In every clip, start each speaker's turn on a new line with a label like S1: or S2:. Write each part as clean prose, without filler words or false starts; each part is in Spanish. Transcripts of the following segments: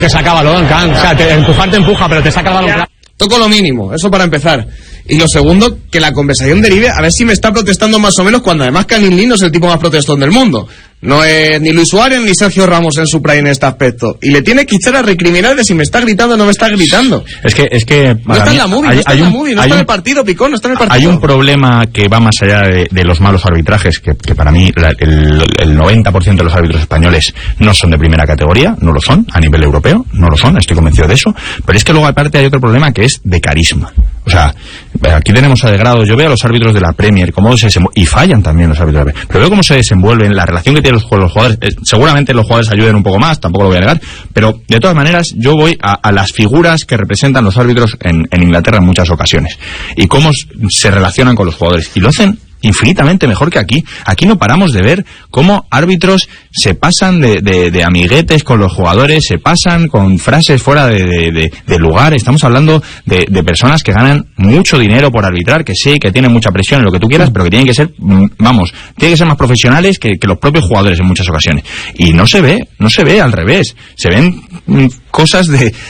S1: Que saca balón, Can. O sea, empujar te empuja, pero te saca el balón.
S2: Toco lo mínimo, eso para empezar. Y lo segundo, que la conversación derive a ver si me está protestando más o menos, cuando además Can In-lee no es el tipo más protestón del mundo. No es ni Luis Suárez ni Sergio Ramos en su prime en este aspecto. Y le tiene que echar a recriminar de si me está gritando o no me está gritando.
S3: Es que
S2: no está en la movie, no está en el partido, Picón, no está en el partido.
S3: Hay un problema que va más allá de los malos arbitrajes, que para mí el 90% de los árbitros españoles no son de primera categoría, no lo son, a nivel europeo, no lo son, estoy convencido de eso. Pero es que luego aparte hay otro problema que es de carisma. O sea, aquí tenemos a degrado, yo veo a los árbitros de la Premier, cómo se desenvuelven, y fallan también los árbitros de la Premier, pero veo cómo se desenvuelven, la relación que tienen los jugadores, seguramente los jugadores ayuden un poco más, tampoco lo voy a negar, pero de todas maneras yo voy a las figuras que representan los árbitros en Inglaterra en muchas ocasiones, y cómo se relacionan con los jugadores, y lo hacen infinitamente mejor que aquí. Aquí no paramos de ver cómo árbitros se pasan de amiguetes con los jugadores, se pasan con frases fuera de lugar. Estamos hablando de personas que ganan mucho dinero por arbitrar, que sí, que tienen mucha presión en lo que tú quieras, pero que tienen que ser, tienen que ser más profesionales que los propios jugadores en muchas ocasiones. Y no se ve al revés. Se ven cosas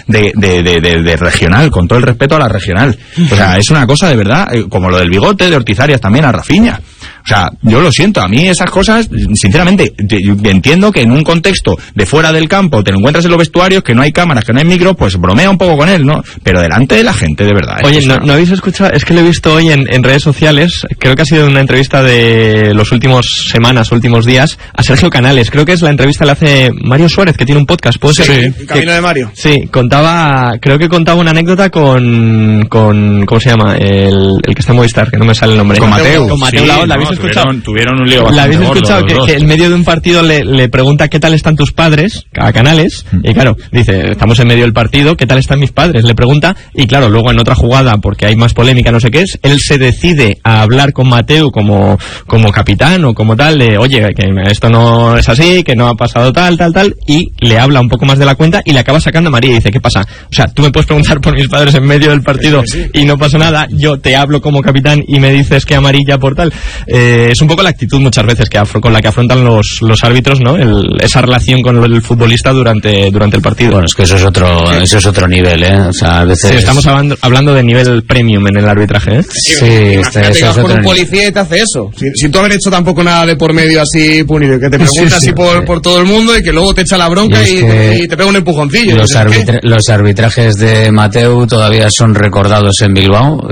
S3: de regional, con todo el respeto a la regional. O sea, es una cosa de verdad, como lo del bigote de Ortiz Arias también a Rafinha. O sea, yo lo siento, a mí esas cosas, sinceramente, entiendo que en un contexto de fuera del campo te lo encuentras en los vestuarios, que no hay cámaras, que no hay micro, pues bromea un poco con él, ¿no? Pero delante de la gente, de verdad.
S4: Oye, ¿no habéis escuchado? Es que lo he visto hoy en redes sociales, creo que ha sido una entrevista de los últimos días, a Sergio Canales. Creo que es la entrevista que le hace Mario Suárez, que tiene un podcast, ¿puede ser?
S2: Sí, el camino de Mario.
S4: Sí, creo que contaba una anécdota con ¿cómo se llama? El que está en Movistar, que no me sale el nombre.
S3: Con Mateu.
S4: Con Mateu, sí, ¿la habéis escuchado?
S3: Tuvieron un lío bastante.
S4: ¿La habéis escuchado?
S3: Gordo,
S4: que en medio de un partido le pregunta ¿qué tal están tus padres? A Canales. Y claro, dice, estamos en medio del partido, ¿qué tal están mis padres? Le pregunta, y claro, luego en otra jugada, porque hay más polémica, no sé qué es, él se decide a hablar con Mateu como capitán o como tal, de oye, que esto no es así, que no ha pasado tal, y le habla un poco más de la cuenta y le acaba sacando a María y dice, ¿qué pasa? O sea, tú me puedes preguntar por mis padres en medio del partido y no pasa nada, yo te hablo como capitán y me dices que amarilla por tal. Es un poco la actitud muchas veces con la que afrontan los árbitros, ¿no? Esa relación con el futbolista durante el partido.
S5: Bueno, es que eso es otro nivel, ¿eh? O sea, a veces...
S4: Sí, estamos hablando de nivel premium en el arbitraje, ¿eh?
S2: Sí, te vas con un policía y te hace eso. Si tú haber hecho tampoco nada de por medio así punido, que te pregunta así por todo el mundo y que luego te echa la bronca y te pega un empujoncillo.
S5: Los arbitrajes de Mateu todavía son recordados en Bilbao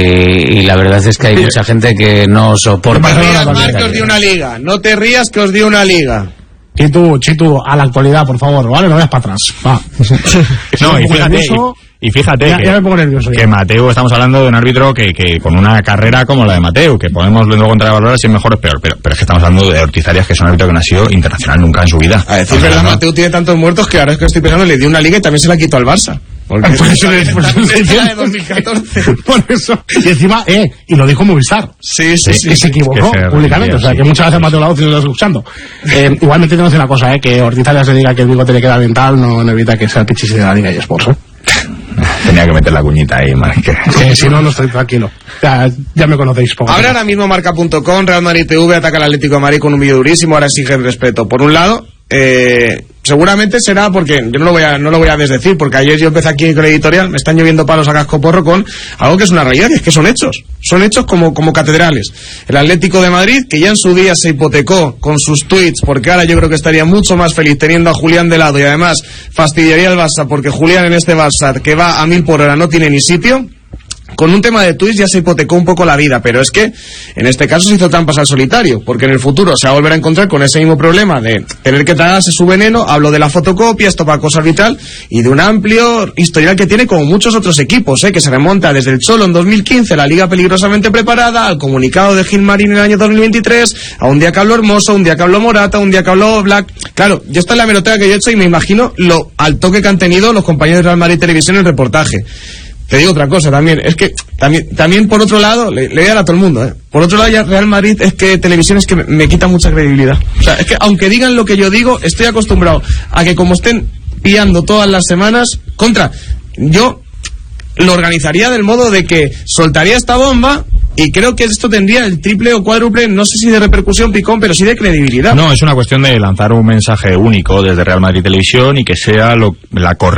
S5: y la verdad es que hay mucha gente que no soporta.
S2: No te rías más que os dio una liga. No te rías que os dio una liga.
S1: Chitu, a la actualidad, por favor, ¿vale? No vayas para atrás. Va.
S3: No, y fíjate
S1: ya me pongo nervioso,
S3: que Mateu, estamos hablando de un árbitro que con una carrera como la de Mateu, que podemos luego contravalorar si es mejor o peor, pero es que estamos hablando de Ortiz Arias, que es un árbitro que no ha sido internacional nunca en su vida.
S2: A decir verdad, Mateu tiene tantos muertos que ahora es que estoy pensando, le dio una liga y también se la quitó al Barça. Porque
S1: por eso es la de 2014. Por eso. Y encima, y lo dijo Movistar.
S2: Sí.
S1: Que se equivocó públicamente. O sea, que muchas veces Mateo Laoz si no lo estás escuchando. Igualmente tenemos una cosa, que Ortiz Arias se diga que el bigote le queda bien tal, no evita que sea el pichis de la Liga y Sports,
S3: Tenía que meter la cuñita ahí, más que...
S1: si no estoy tranquilo. Ya me conocéis.
S2: Ahora mismo marca.com, Real Madrid TV ataca al Atlético de Madrid con un vídeo durísimo, ahora exigen respeto. Por un lado, seguramente será porque yo no lo voy a desdecir, porque ayer yo empecé aquí con el editorial, me están lloviendo palos a cascoporro con algo que es una realidad, es que son hechos como catedrales. El Atlético de Madrid, que ya en su día se hipotecó con sus tweets, porque ahora yo creo que estaría mucho más feliz teniendo a Julián de lado, y además fastidiaría al Barça porque Julián en este Barça que va a 1000 por hora no tiene ni sitio. Con un tema de tweets ya se hipotecó un poco la vida, pero es que en este caso se hizo trampas al solitario, porque en el futuro se va a volver a encontrar con ese mismo problema de tener que tragarse su veneno. Hablo de la fotocopia, esto para cosa arbitral, y de un amplio historial que tiene como muchos otros equipos, que se remonta desde el Cholo en 2015, la Liga peligrosamente preparada, al comunicado de Gilmarín en el año 2023, a un día que habló Hermoso, un día que habló Morata, un día que habló Black. Claro, yo esta es la hemeroteca que yo he hecho y me imagino al toque que han tenido los compañeros de Real Madrid Televisión en el reportaje. Te digo otra cosa también, es que también por otro lado, le voy a dar a todo el mundo, por otro lado ya Real Madrid es que televisión es que me quita mucha credibilidad. O sea, es que aunque digan lo que yo digo, estoy acostumbrado a que como estén pillando todas las semanas, yo lo organizaría del modo de que soltaría esta bomba. Y creo que esto tendría el triple o cuádruple, no sé si de repercusión, Picón, pero sí de credibilidad.
S3: No, es una cuestión de lanzar un mensaje único desde Real Madrid Televisión y que sea la corriente